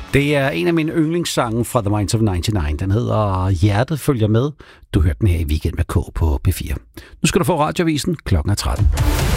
Det er en af mine yndlingssange fra The Minds of 99. Den hedder Hjertet følger med. Du hørte den her i Weekend med K på P4. Nu skal du få Radioavisen. Klokken er 13.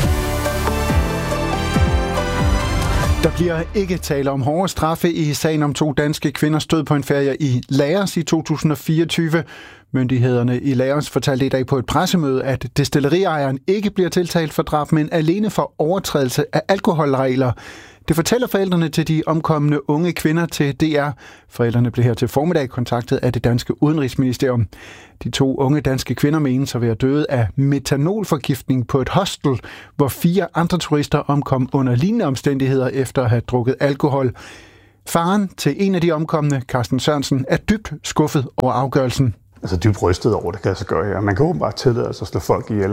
Der bliver ikke tale om hårde straffe i sagen om 2 danske kvinders død på en ferie i Laos i 2024. Myndighederne i Laos fortalte i dag på et pressemøde, at destilleriejeren ikke bliver tiltalt for drab, men alene for overtrædelse af alkoholregler. Det fortæller forældrene til de omkomne unge kvinder til DR. Forældrene blev her til formiddag kontaktet af det danske udenrigsministerium. De 2 unge danske kvinder menes at være døde af metanolforgiftning på et hostel, hvor 4 andre turister omkom under lignende omstændigheder efter at have drukket alkohol. Faren til en af de omkomne, Carsten Sørensen, er dybt skuffet over afgørelsen. Altså dybt rystet over, det kan sig gøre her. Man kan åbenbart tillade sig at slå folk ihjel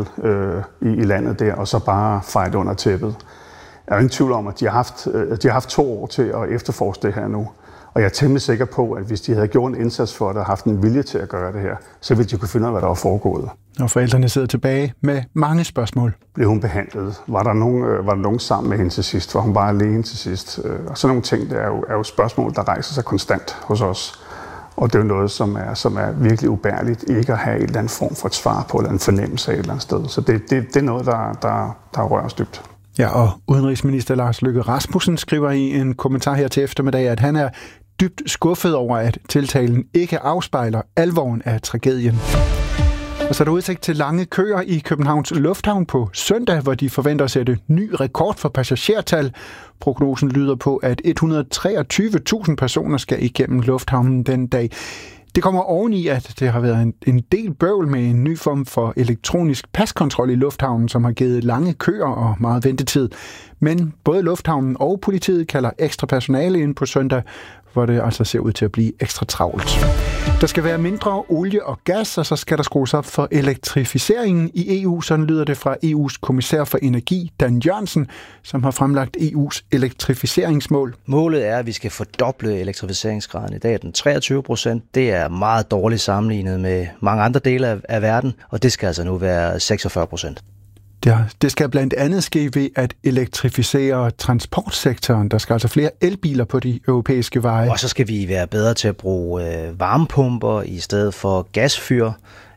i landet der, og så bare feje det under tæppet. Jeg er jo ingen tvivl om, at de har haft 2 år til at efterforske det her nu. Og jeg er temmelig sikker på, at hvis de havde gjort en indsats for det og haft en vilje til at gøre det her, så ville de kunne finde ud af, hvad der var foregået. Og forældrene sidder tilbage med mange spørgsmål. Blev hun behandlet? Var der nogen sammen med hende til sidst? Var hun bare alene til sidst? Og sådan nogle ting, det er jo spørgsmål, der rejser sig konstant hos os. Og det er jo noget, som er virkelig ubærligt, ikke at have en eller anden form for et svar på, eller en fornemmelse af et eller andet sted. Så det er noget, der rører os dybt. Ja, og udenrigsminister Lars Løkke Rasmussen skriver i en kommentar her til eftermiddag, at han er dybt skuffet over, at tiltalen ikke afspejler alvoren af tragedien. Og så er der udsigt til lange køer i Københavns Lufthavn på søndag, hvor de forventer at sætte ny rekord for passagertal. Prognosen lyder på, at 123.000 personer skal igennem lufthavnen den dag. Det kommer oveni, at det har været en del bøvl med en ny form for elektronisk paskontrol i lufthavnen, som har givet lange køer og meget ventetid. Men både lufthavnen og politiet kalder ekstra personale ind på søndag, hvor det altså ser ud til at blive ekstra travlt. Der skal være mindre olie og gas, og så skal der skrues op for elektrificeringen i EU. Sådan lyder det fra EU's kommissær for energi, Dan Jørgensen, som har fremlagt EU's elektrificeringsmål. Målet er, at vi skal fordoble elektrificeringsgraden. I dag er den 23%. Det er meget dårligt sammenlignet med mange andre dele af verden, og det skal altså nu være 46%. Ja, det skal blandt andet ske ved at elektrificere transportsektoren. Der skal altså flere elbiler på de europæiske veje. Og så skal vi være bedre til at bruge varmepumper i stedet for gasfyr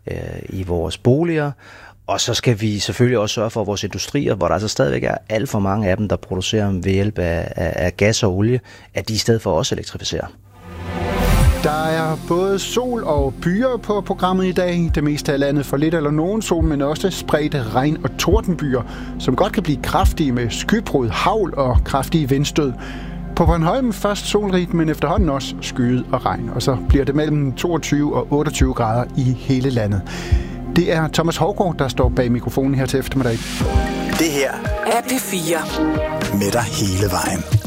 i vores boliger. Og så skal vi selvfølgelig også sørge for vores industrier, hvor der altså stadigvæk er alt for mange af dem, der producerer ved hjælp af gas og olie, at de i stedet for også elektrificerer. Der er både sol og byer på programmet i dag. Det meste af landet får lidt eller nogen sol, men også spredte regn- og tordenbyer, som godt kan blive kraftige med skybrud, hagl og kraftige vindstød. På Bornholm først solrigt, men efterhånden også skyet og regn. Og så bliver det mellem 22 og 28 grader i hele landet. Det er Thomas Haugaard, der står bag mikrofonen her til eftermiddag. Det her er P4. Med dig hele vejen.